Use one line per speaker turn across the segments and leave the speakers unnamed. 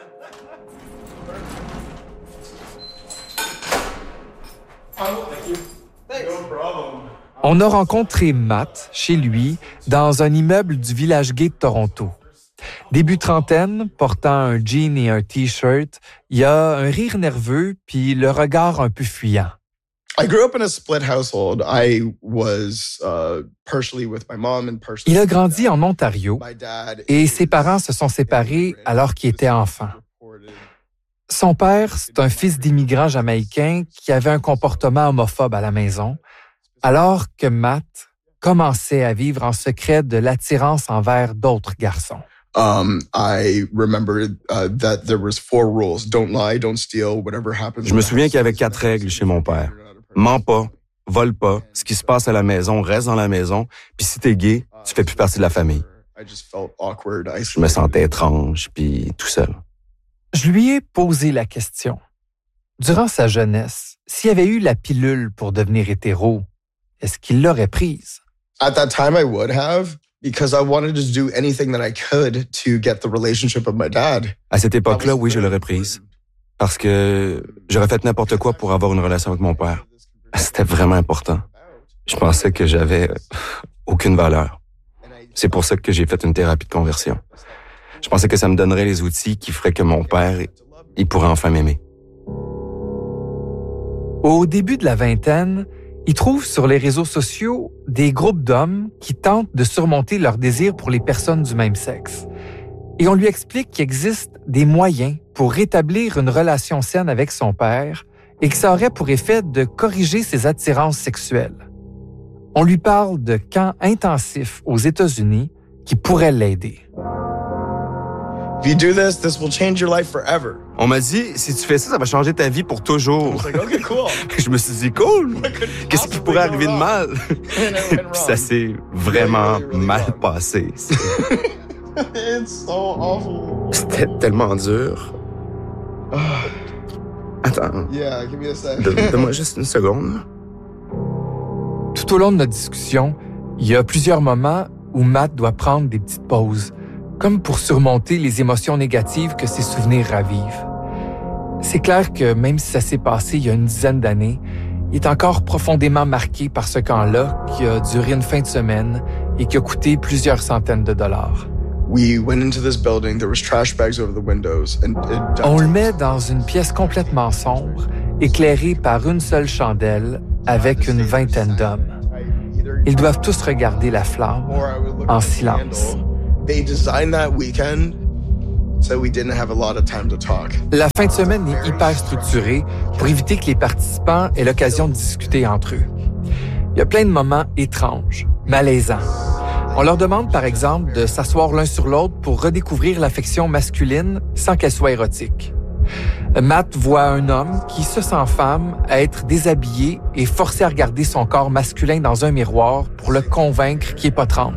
On a rencontré Matt chez lui dans un immeuble du village gay de Toronto. Début trentaine, portant un jean et un T-shirt, il y a un rire nerveux puis le regard un peu fuyant. Il a grandi en Ontario et ses parents se sont séparés alors qu'il était enfant. Son père, c'est un fils d'immigrants jamaïcains qui avait un comportement homophobe à la maison, alors que Matt commençait à vivre en secret de l'attirance envers d'autres garçons.
Je me souviens qu'il y avait 4 règles chez mon père. Mens pas, vole pas, ce qui se passe à la maison reste dans la maison, puis si t'es gay, tu fais plus partie de la famille. Je me sentais étrange, puis tout seul.
Je lui ai posé la question. Durant sa jeunesse, s'il avait eu la pilule pour devenir hétéro, est-ce qu'il l'aurait prise?
At that time, I would have, because I wanted to do anything that I could to get the relationship of my dad.
À cette époque-là, oui, je l'aurais prise. Parce que j'aurais fait n'importe quoi pour avoir une relation avec mon père. C'était vraiment important. Je pensais que j'avais aucune valeur. C'est pour ça que j'ai fait une thérapie de conversion. Je pensais que ça me donnerait les outils qui feraient que mon père, il pourrait enfin m'aimer.
Au début de la vingtaine, il trouve sur les réseaux sociaux des groupes d'hommes qui tentent de surmonter leur désir pour les personnes du même sexe. Et on lui explique qu'il existe des moyens pour rétablir une relation saine avec son père et que ça aurait pour effet de corriger ses attirances sexuelles. On lui parle de camps intensifs aux États-Unis qui pourraient l'aider.
If you do this, this will change your life forever.
On m'a dit, si tu fais ça, ça va changer ta vie pour toujours.
Okay, cool.
Je me suis dit, cool! Qu'est-ce qui pourrait arriver de mal? Puis ça s'est vraiment mal passé.
It's so awful.
C'était tellement dur. Attends.
Yeah, give me a sec.
Donne-moi juste une seconde.
Tout au long de notre discussion, il y a plusieurs moments où Matt doit prendre des petites pauses, comme pour surmonter les émotions négatives que ses souvenirs ravivent. C'est clair que même si ça s'est passé il y a une dizaine d'années, il est encore profondément marqué par ce camp-là qui a duré une fin de semaine et qui a coûté plusieurs centaines de dollars. On le met dans une pièce complètement sombre, éclairée par une seule chandelle, avec une vingtaine d'hommes. Ils doivent tous regarder la flamme en silence. La fin de semaine est hyper structurée pour éviter que les participants aient l'occasion de discuter entre eux. Il y a plein de moments étranges, malaisants. On leur demande, par exemple, de s'asseoir l'un sur l'autre pour redécouvrir l'affection masculine sans qu'elle soit érotique. Matt voit un homme qui se sent femme être déshabillé et forcé à regarder son corps masculin dans un miroir pour le convaincre qu'il n'est pas trans.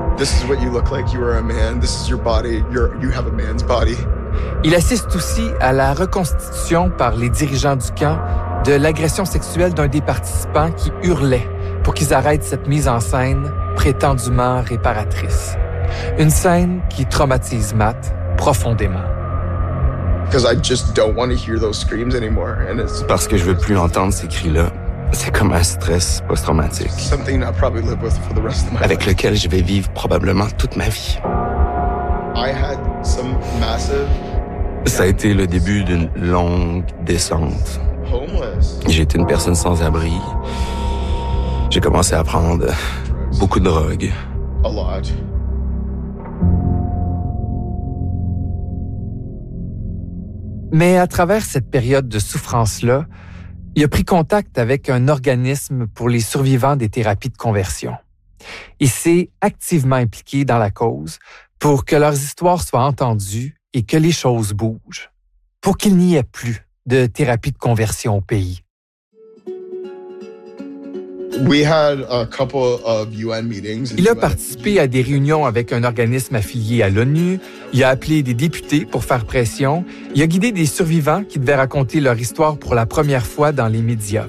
Il assiste aussi à la reconstitution par les dirigeants du camp de l'agression sexuelle d'un des participants qui hurlait pour qu'ils arrêtent cette mise en scène prétendument réparatrice. Une scène qui traumatise Matt profondément.
Parce que je veux plus entendre ces cris-là. C'est comme un stress post-traumatique avec lequel je vais vivre probablement toute ma vie. Ça a été le début d'une longue descente. J'ai été une personne sans abri. J'ai commencé à prendre beaucoup de drogue.
Mais à travers cette période de souffrance-là, il a pris contact avec un organisme pour les survivants des thérapies de conversion. Il s'est activement impliqué dans la cause pour que leurs histoires soient entendues et que les choses bougent, pour qu'il n'y ait plus de thérapie de conversion au pays.
Il
a participé à des réunions avec un organisme affilié à l'ONU, il a appelé des députés pour faire pression, il a guidé des survivants qui devaient raconter leur histoire pour la première fois dans les médias.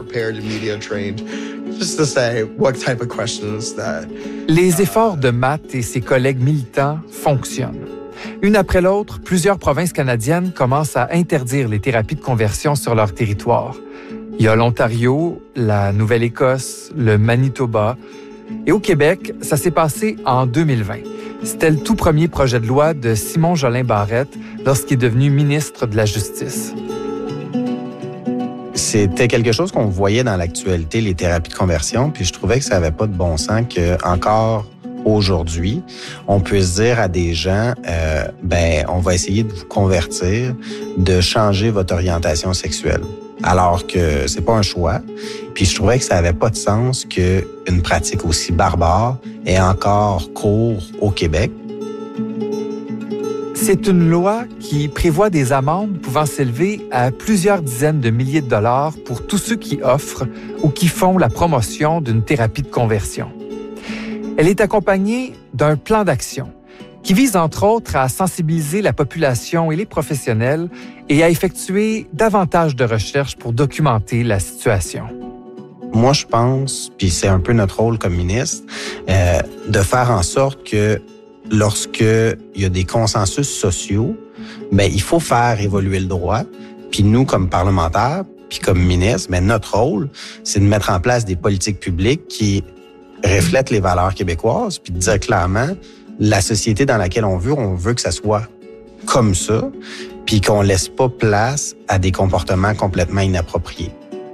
Les efforts de Matt et ses collègues militants fonctionnent. Une après l'autre, plusieurs provinces canadiennes commencent à interdire les thérapies de conversion sur leur territoire. Il y a l'Ontario, la Nouvelle-Écosse, le Manitoba. Et au Québec, ça s'est passé en 2020. C'était le tout premier projet de loi de Simon Jolin Barrette lorsqu'il est devenu ministre de la Justice.
C'était quelque chose qu'on voyait dans l'actualité, les thérapies de conversion, puis je trouvais que ça n'avait pas de bon sens qu'encore aujourd'hui, on puisse dire à des gens, on va essayer de vous convertir, de changer votre orientation sexuelle. Alors que c'est pas un choix. Puis je trouvais que ça avait pas de sens qu'une pratique aussi barbare ait encore cours au Québec.
C'est une loi qui prévoit des amendes pouvant s'élever à plusieurs dizaines de milliers de dollars pour tous ceux qui offrent ou qui font la promotion d'une thérapie de conversion. Elle est accompagnée d'un plan d'action qui vise entre autres à sensibiliser la population et les professionnels et à effectuer davantage de recherches pour documenter la situation.
Moi, je pense, puis c'est un peu notre rôle comme ministre, de faire en sorte que lorsque il y a des consensus sociaux, il faut faire évoluer le droit. Puis nous, comme parlementaires, puis comme ministre, notre rôle, c'est de mettre en place des politiques publiques qui reflètent les valeurs québécoises, puis de dire clairement, la société dans laquelle on veut que ça soit comme ça, puis qu'on laisse pas place à des comportements complètement inappropriés.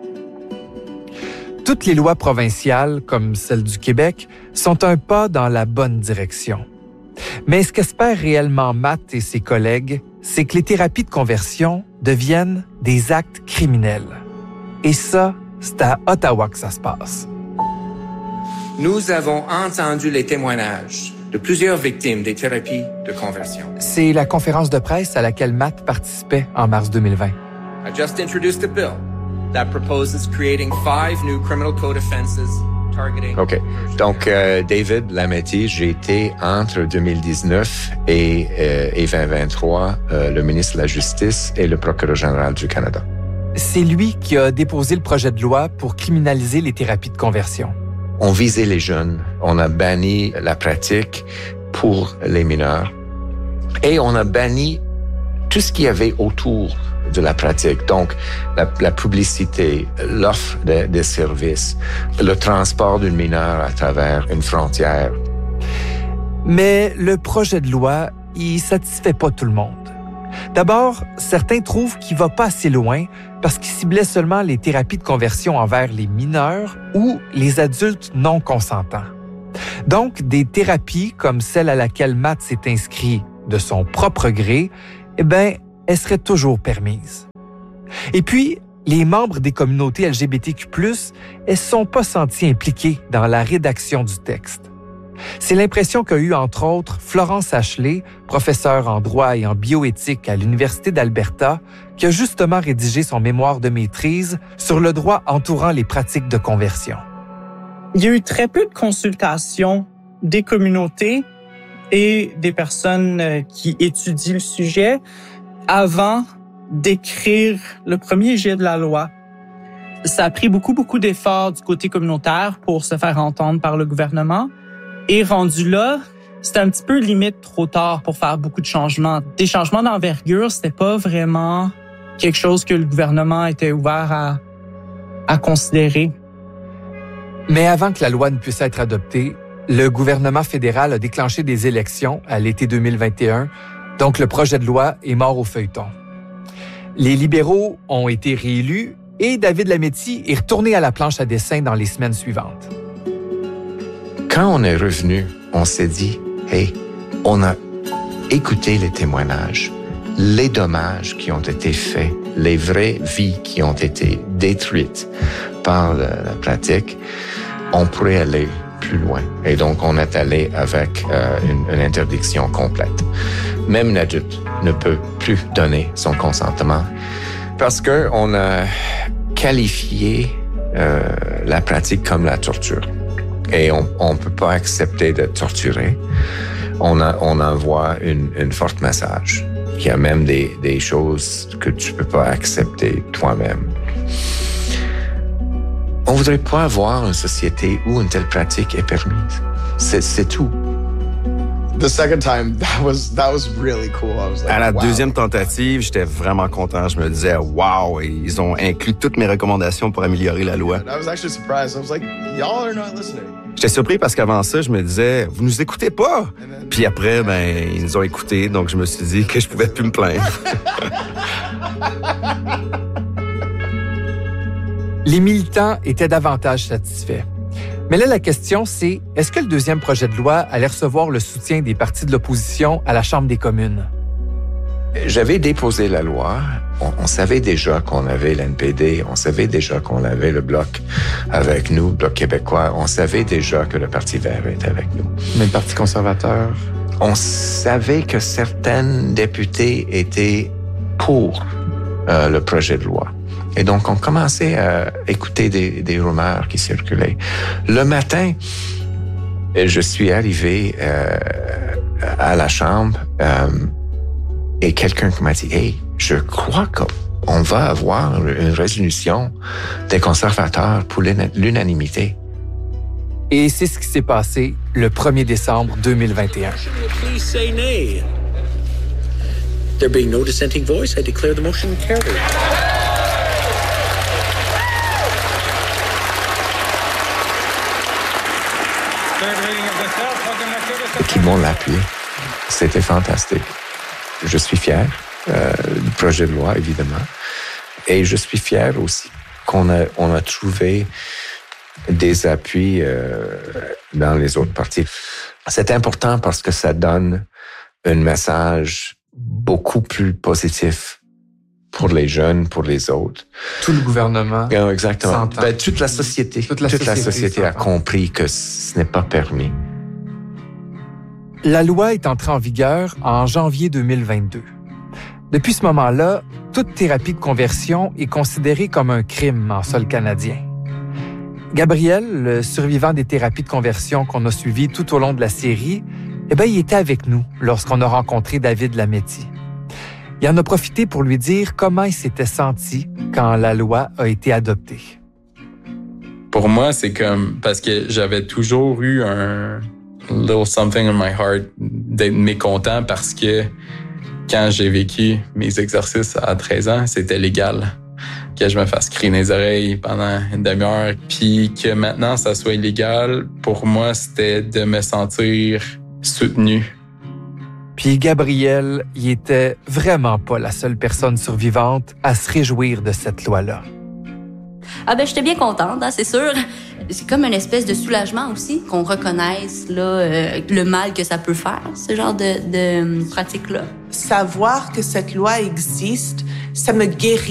Toutes les lois provinciales, comme celle du Québec, sont un pas dans la bonne direction. Mais ce qu'espèrent réellement Matt et ses collègues, c'est que les thérapies de conversion deviennent des actes criminels. Et ça, c'est à Ottawa que ça se passe.
Nous avons entendu les témoignages de plusieurs victimes des thérapies de conversion.
C'est la conférence de presse à laquelle Matt participait en mars 2020.
I just introduced a bill that proposes creating 5 new criminal code offenses targeting...
OK. Donc, David Lametti, j'ai été entre 2019 et 2023 le ministre de la Justice et le procureur général du Canada.
C'est lui qui a déposé le projet de loi pour criminaliser les thérapies de conversion.
On visait les jeunes, on a banni la pratique pour les mineurs et on a banni tout ce qu'il y avait autour de la pratique. Donc, la publicité, l'offre de services, le transport d'une mineure à travers une frontière.
Mais le projet de loi, il satisfait pas tout le monde. D'abord, certains trouvent qu'il va pas assez loin parce qu'il ciblait seulement les thérapies de conversion envers les mineurs ou les adultes non consentants. Donc, des thérapies comme celle à laquelle Matt s'est inscrit de son propre gré, elles seraient toujours permises. Et puis, les membres des communautés LGBTQ+, elles sont pas sentis impliqués dans la rédaction du texte. C'est l'impression qu'a eue, entre autres, Florence Ashley, professeure en droit et en bioéthique à l'Université d'Alberta, qui a justement rédigé son mémoire de maîtrise sur le droit entourant les pratiques de conversion.
Il y a eu très peu de consultations des communautés et des personnes qui étudient le sujet avant d'écrire le premier jet de la loi. Ça a pris beaucoup d'efforts du côté communautaire pour se faire entendre par le gouvernement. Et rendu là, c'était un petit peu limite trop tard pour faire beaucoup de changements. Des changements d'envergure, c'était pas vraiment quelque chose que le gouvernement était ouvert à considérer.
Mais avant que la loi ne puisse être adoptée, le gouvernement fédéral a déclenché des élections à l'été 2021, donc le projet de loi est mort au feuilleton. Les libéraux ont été réélus et David Lametti est retourné à la planche à dessin dans les semaines suivantes.
Quand on est revenu, on s'est dit, hey, on a écouté les témoignages, les dommages qui ont été faits, les vraies vies qui ont été détruites par la pratique, on pourrait aller plus loin. Et donc, on est allé avec une interdiction complète. Même un adulte ne peut plus donner son consentement parce qu'on a qualifié la pratique comme la torture. Et on peut pas accepter de torturer. On envoie une forte message. Il y a même des choses que tu peux pas accepter toi-même. On voudrait pas avoir une société où une telle pratique est permise. C'est tout.
The second time, that was really cool. I was like,
À la
wow.
deuxième tentative, j'étais vraiment content. Je me disais, wow, ils ont inclus toutes mes recommandations pour améliorer la loi.
I was actually surprised. I was like, y'all are not listening.
J'étais surpris parce qu'avant ça, je me disais, vous nous écoutez pas. Puis après, ils nous ont écoutés, donc je me suis dit que je pouvais plus me plaindre.
Les militants étaient davantage satisfaits. Mais là, la question, c'est est-ce que le deuxième projet de loi allait recevoir le soutien des partis de l'opposition à la Chambre des communes?
J'avais déposé la loi. On savait déjà qu'on avait l'NPD, on savait déjà qu'on avait le Bloc avec nous, le Bloc québécois. On savait déjà que le Parti vert était avec nous.
Mais le Parti conservateur?
On savait que certains députés étaient pour le projet de loi. Et donc, on commençait à écouter des rumeurs qui circulaient. Le matin, je suis arrivé à la Chambre et quelqu'un m'a dit « Hey, je crois qu'on va avoir une résolution des conservateurs pour l'unanimité. »
Et c'est ce qui s'est passé le 1er décembre 2021.
Please say nay. There being no dissenting voice, I declare the motion carried.
Tout le monde l'a appuyé. C'était fantastique. Je suis fier du projet de loi, évidemment. Et je suis fier aussi qu'on a trouvé des appuis dans les autres partis. C'est important parce que ça donne un message beaucoup plus positif pour les jeunes, pour les autres.
Tout le gouvernement.
Exactement. Toute la société. Toute la société a compris que ce n'est pas permis.
La loi est entrée en vigueur en janvier 2022. Depuis ce moment-là, toute thérapie de conversion est considérée comme un crime en sol canadien. Gabriel, le survivant des thérapies de conversion qu'on a suivies tout au long de la série, il était avec nous lorsqu'on a rencontré David Lametti. Il en a profité pour lui dire comment il s'était senti quand la loi a été adoptée.
Pour moi, c'est comme... Parce que j'avais toujours eu un little something in my heart d'être mécontent parce que quand j'ai vécu mes exercices à 13 ans, c'était légal. Que je me fasse crier dans les oreilles pendant une demi-heure. Puis que maintenant, ça soit illégal, pour moi, c'était de me sentir soutenu.
Puis Gabriel, il était vraiment pas la seule personne survivante à se réjouir de cette loi-là.
J'étais bien contente, c'est sûr. C'est comme une espèce de soulagement aussi, qu'on reconnaisse là, le mal que ça peut faire, ce genre de pratique-là.
Savoir que cette loi existe, ça me guérit.